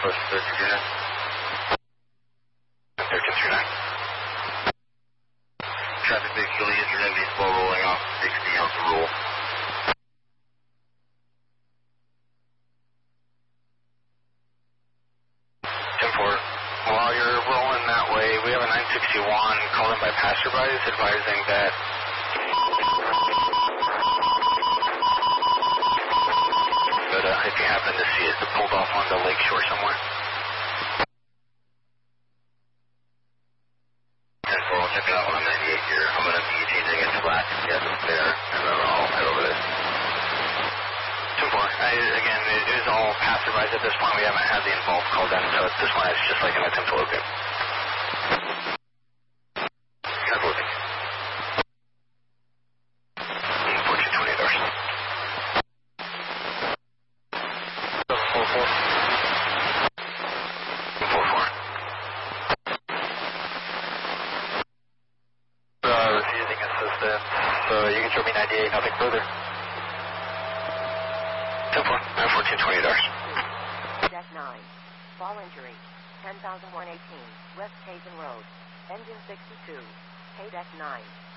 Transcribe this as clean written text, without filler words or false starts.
Northwest 1339. 1339. Traffic big Juliet, your heavy slow rolling off 60 out the roll. 10-4. While you're rolling that way, we have a 961 called in by passerbys advising that if you happen to see it, it pulled off on the lakeshore somewhere. 10-4, we'll check it out when I'm 98 here. I'm going to be changing it to black to get it there, and then I'll head over there. 10-4, again, it is all passerbys at this point. We haven't had the involved called in, so at this point it's just like an attempt to locate. Locate. 1428 hours. 744. 44. Refusing assistance, so you can show me 98, nothing further. 10-4, 1428 hours. Deck 9. Fall injury. 10,118. West Hazen Road. Engine 62. K-Deck 9.